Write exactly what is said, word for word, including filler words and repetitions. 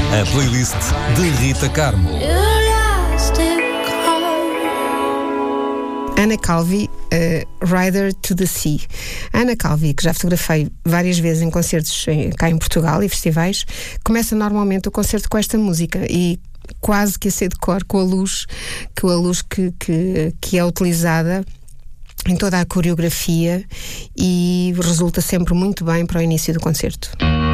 A playlist de Rita Carmo. Anna Calvi, uh, Rider to the Sea. Anna Calvi, que já fotografei várias vezes em concertos em, cá em Portugal e festivais, começa normalmente o concerto com esta música e quase que a ser de cor, com a luz, com a luz que, que, que é utilizada em toda a coreografia, e resulta sempre muito bem para o início do concerto.